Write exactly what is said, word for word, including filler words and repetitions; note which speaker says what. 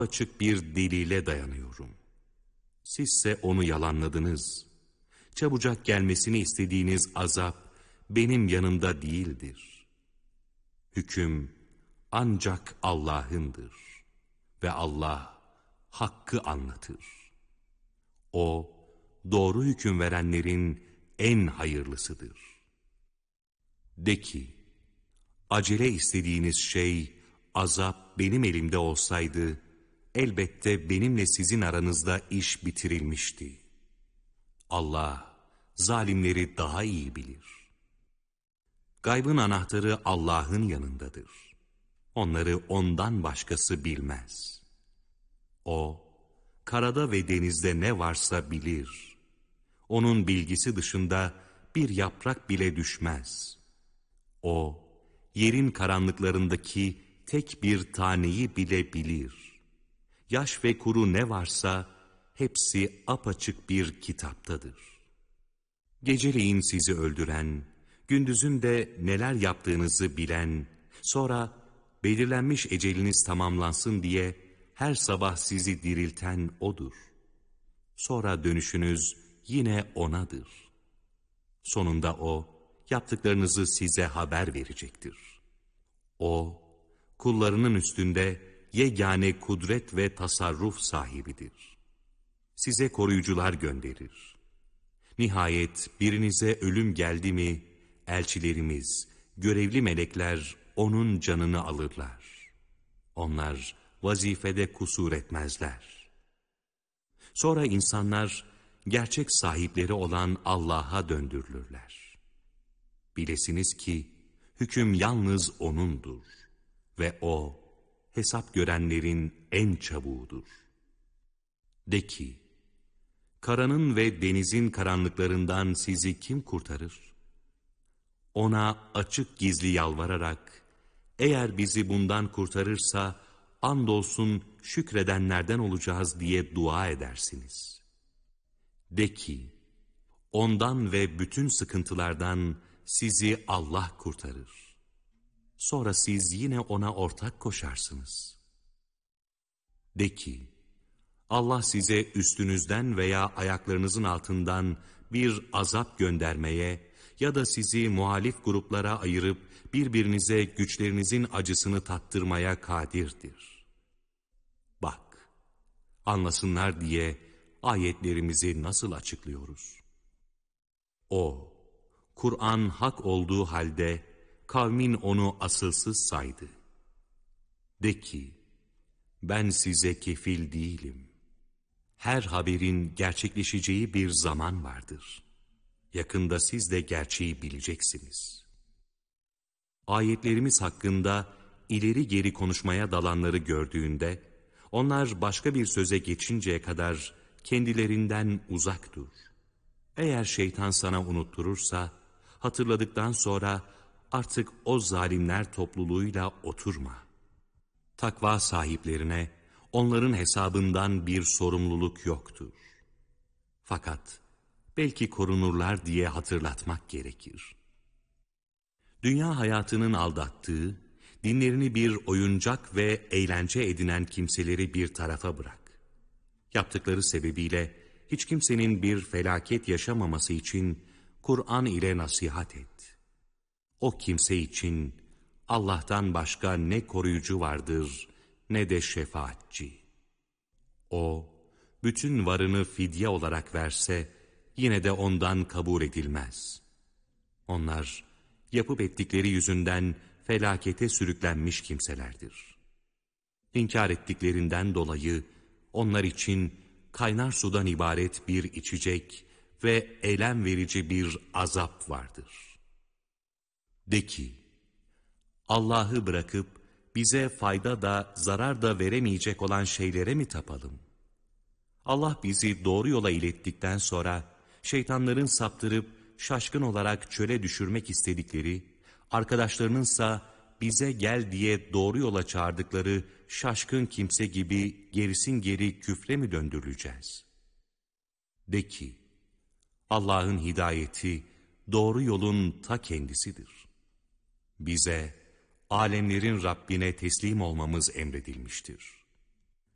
Speaker 1: açık bir delile dayanıyorum. Sizse onu yalanladınız. Çabucak gelmesini istediğiniz azap benim yanımda değildir. Hüküm ancak Allah'ındır ve Allah hakkı anlatır. O, doğru hüküm verenlerin en hayırlısıdır. De ki, acele istediğiniz şey, azap benim elimde olsaydı, elbette benimle sizin aranızda iş bitirilmişti. Allah, zalimleri daha iyi bilir. Gaybın anahtarı Allah'ın yanındadır. Onları ondan başkası bilmez. O, karada ve denizde ne varsa bilir. Onun bilgisi dışında bir yaprak bile düşmez. O, yerin karanlıklarındaki tek bir taneyi bile bilir. Yaş ve kuru ne varsa hepsi apaçık bir kitaptadır. Geceleyin sizi öldüren, gündüzün de neler yaptığınızı bilen, sonra belirlenmiş eceliniz tamamlansın diye her sabah sizi dirilten O'dur. Sonra dönüşünüz yine O'nadır. Sonunda O, yaptıklarınızı size haber verecektir. O, kullarının üstünde yegane kudret ve tasarruf sahibidir. Size koruyucular gönderir. Nihayet birinize ölüm geldi mi, elçilerimiz, görevli melekler onun canını alırlar. Onlar vazifede kusur etmezler. Sonra insanlar gerçek sahipleri olan Allah'a döndürülürler. Bilesiniz ki hüküm yalnız O'nundur ve O hesap görenlerin en çabuğudur. De ki, karanın ve denizin karanlıklarından sizi kim kurtarır? Ona açık gizli yalvararak, eğer bizi bundan kurtarırsa, andolsun şükredenlerden olacağız diye dua edersiniz. De ki, ondan ve bütün sıkıntılardan sizi Allah kurtarır. Sonra siz yine ona ortak koşarsınız. De ki, Allah size üstünüzden veya ayaklarınızın altından bir azap göndermeye ya da sizi muhalif gruplara ayırıp birbirinize güçlerinizin acısını tattırmaya kadirdir. Bak, anlasınlar diye ayetlerimizi nasıl açıklıyoruz? O, Kur'an hak olduğu halde kavmin onu asılsız saydı. De ki, ben size kefil değilim. Her haberin gerçekleşeceği bir zaman vardır. Yakında siz de gerçeği bileceksiniz. Ayetlerimiz hakkında ileri geri konuşmaya dalanları gördüğünde, onlar başka bir söze geçinceye kadar kendilerinden uzak dur. Eğer şeytan sana unutturursa, hatırladıktan sonra artık o zalimler topluluğuyla oturma. Takva sahiplerine onların hesabından bir sorumluluk yoktur. Fakat belki korunurlar diye hatırlatmak gerekir. Dünya hayatının aldattığı, dinlerini bir oyuncak ve eğlence edinen kimseleri bir tarafa bırak. Yaptıkları sebebiyle hiç kimsenin bir felaket yaşamaması için Kur'an ile nasihat et. O kimse için Allah'tan başka ne koruyucu vardır ne de şefaatçi. O, bütün varını fidye olarak verse yine de ondan kabul edilmez. Onlar yapıp ettikleri yüzünden felakete sürüklenmiş kimselerdir. İnkar ettiklerinden dolayı onlar için kaynar sudan ibaret bir içecek ve elem verici bir azap vardır. De ki, Allah'ı bırakıp bize fayda da zarar da veremeyecek olan şeylere mi tapalım? Allah bizi doğru yola ilettikten sonra şeytanların saptırıp şaşkın olarak çöle düşürmek istedikleri, arkadaşlarınınsa bize gel diye doğru yola çağırdıkları şaşkın kimse gibi gerisin geri küfre mi döndürüleceğiz? De ki, Allah'ın hidayeti doğru yolun ta kendisidir. Bize alemlerin Rabbine teslim olmamız emredilmiştir.